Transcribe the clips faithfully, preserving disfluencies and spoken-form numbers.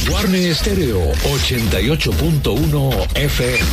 Guarne Estéreo ochenta y ocho punto uno F M.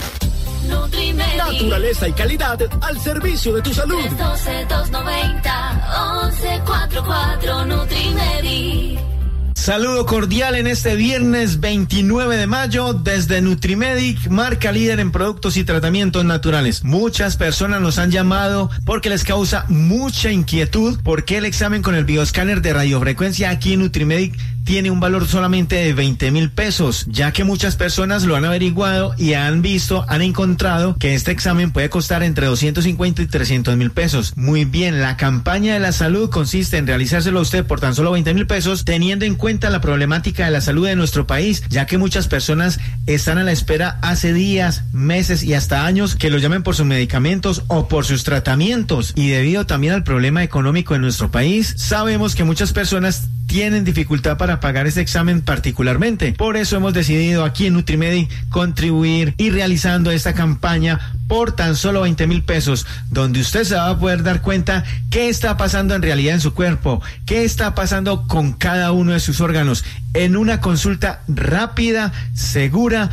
Nutrimedi. Naturaleza y calidad al servicio de tu salud. tres uno dos, dos nueve cero, once cuarenta y cuatro Nutrimedi. Saludo cordial en este viernes veintinueve de mayo desde Nutrimedic, marca líder en productos y tratamientos naturales. Muchas personas nos han llamado porque les causa mucha inquietud porque el examen con el bioscáner de radiofrecuencia aquí en Nutrimedic tiene un valor solamente de veinte mil pesos, ya que muchas personas lo han averiguado y han visto, han encontrado que este examen puede costar entre doscientos cincuenta y trescientos mil pesos. Muy bien, la campaña de la salud consiste en realizárselo a usted por tan solo veinte mil pesos, teniendo en cuenta la problemática de la salud de nuestro país, ya que muchas personas están a la espera hace días, meses y hasta años que lo llamen por sus medicamentos o por sus tratamientos, y debido también al problema económico en nuestro país, sabemos que muchas personas tienen dificultad para pagar este examen particularmente. Por eso hemos decidido aquí en Nutrimedi contribuir y realizando esta campaña por tan solo veinte mil pesos, donde usted se va a poder dar cuenta qué está pasando en realidad en su cuerpo, qué está pasando con cada uno de sus órganos, en una consulta rápida, segura,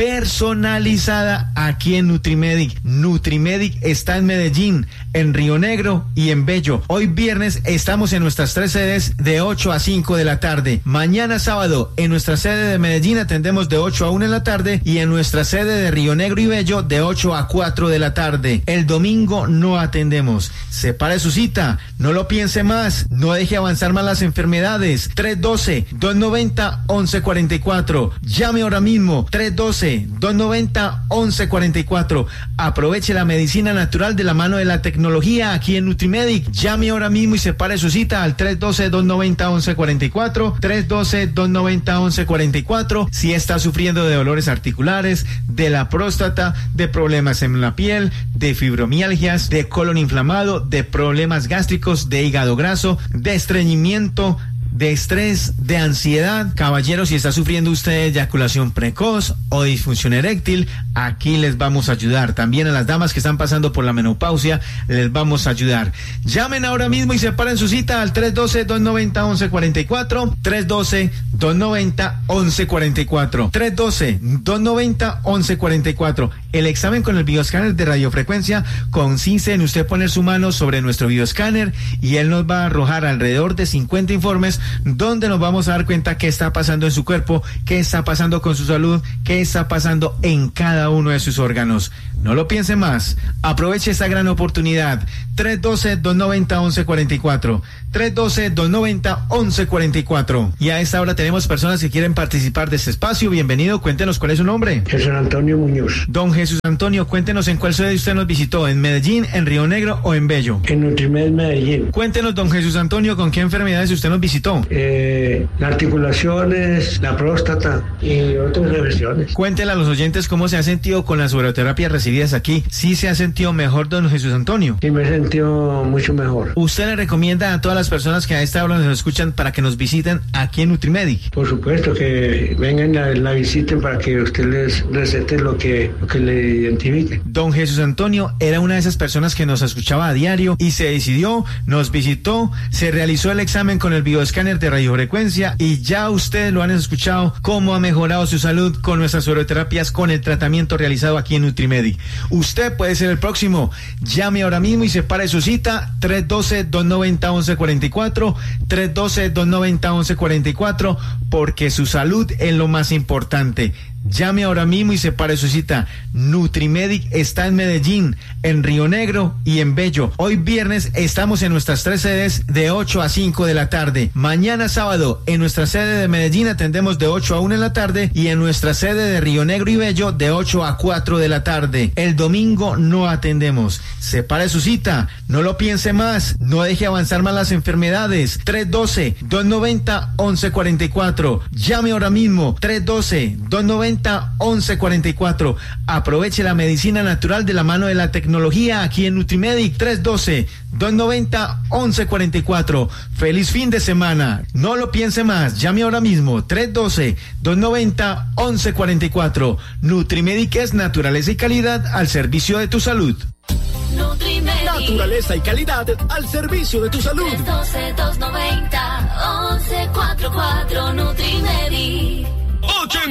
personalizada aquí en Nutrimedic. Nutrimedic está en Medellín, en Río Negro y en Bello. Hoy viernes estamos en nuestras tres sedes de ocho a cinco de la tarde. Mañana sábado en nuestra sede de Medellín atendemos de ocho a una de la tarde y en nuestra sede de Río Negro y Bello de ocho a cuatro de la tarde. El domingo no atendemos. Separe su cita, no lo piense más, no deje avanzar más las enfermedades. tres uno dos, dos nueve cero, once cuarenta y cuatro. Llame ahora mismo. tres uno dos, dos nueve cero, once cuarenta y cuatro. Aproveche la medicina natural de la mano de la tecnología aquí en Nutrimedic. Llame ahora mismo y separe su cita al tres uno dos, dos nueve cero, once cuarenta y cuatro. tres uno dos, dos nueve cero, once cuarenta y cuatro. Si está sufriendo de dolores articulares, de la próstata, de problemas en la piel, de fibromialgias, de colon inflamado, de problemas gástricos, de hígado graso, de estreñimiento, de estrés, de ansiedad. Caballeros, si está sufriendo usted de eyaculación precoz o disfunción eréctil, aquí les vamos a ayudar. También a las damas que están pasando por la menopausia, les vamos a ayudar. Llamen ahora mismo y separen su cita al tres uno dos, dos nueve cero, once cuarenta y cuatro, tres uno dos, dos nueve cero, once cuarenta y cuatro, tres uno dos, dos nueve cero, once cuarenta y cuatro. El examen con el bioscáner de radiofrecuencia consiste en usted poner su mano sobre nuestro bioscáner y él nos va a arrojar alrededor de cincuenta informes donde nos vamos a dar cuenta qué está pasando en su cuerpo, qué está pasando con su salud, qué está pasando en cada uno de sus órganos. No lo piense más, aproveche esta gran oportunidad. tres uno dos, dos nueve cero, once cuarenta y cuatro, tres uno dos, dos nueve cero, once cuarenta y cuatro. Y a esta hora tenemos personas que quieren participar de este espacio. Bienvenido, cuéntenos cuál es su nombre. Jesús Antonio Muñoz. Don Jesús Antonio, cuéntenos en cuál sede usted nos visitó, en Medellín, en Río Negro o en Bello. En Nutrimed Medellín. Cuéntenos, don Jesús Antonio, con qué enfermedades usted nos visitó. Eh, las articulaciones, la próstata y otras afecciones. Cuéntele a los oyentes cómo se ha sentido con las uroterapias recibidas aquí. ¿Sí se ha sentido mejor, don Jesús Antonio? Sí, me he sentido mucho mejor. ¿Usted le recomienda a todas las personas que a esta hora nos escuchan para que nos visiten aquí en Nutrimedic? Por supuesto, que vengan, la, la visiten para que usted les recete lo que, lo que le identifique. Don Jesús Antonio era una de esas personas que nos escuchaba a diario y se decidió, nos visitó, se realizó el examen con el bioscáner de radiofrecuencia y ya ustedes lo han escuchado cómo ha mejorado su salud con nuestras uroterapias, con el tratamiento realizado aquí en Nutrimedic. Usted puede ser el próximo. Llame ahora mismo y separe su cita tres uno dos, dos nueve cero, once cuarenta y cuatro, tres uno dos, dos nueve cero, once cuarenta y cuatro, porque su salud es lo más importante. Llame ahora mismo y separe su cita. Nutrimedic está en Medellín, en Río Negro y en Bello. Hoy viernes estamos en nuestras tres sedes de ocho a cinco de la tarde. Mañana sábado en nuestra sede de Medellín atendemos de ocho a una de la tarde y en nuestra sede de Río Negro y Bello de ocho a cuatro de la tarde. El domingo no atendemos. Separe su cita, no lo piense más, no deje avanzar más las enfermedades. tres uno dos, dos nueve cero, once cuarenta y cuatro. Llame ahora mismo. tres uno dos, dos nueve cero, once cuarenta y cuatro. Aproveche la medicina natural de la mano de la tecnología aquí en Nutrimedic. tres uno dos, dos nueve cero, once cuarenta y cuatro. Feliz fin de semana. No lo piense más. Llame ahora mismo. tres uno dos, dos nueve cero, once cuarenta y cuatro. Nutrimedic es naturaleza y calidad al servicio de tu salud. Nutrimedic. Naturaleza y calidad al servicio de tu salud. tres uno dos, dos nueve cero, once cuarenta y cuatro.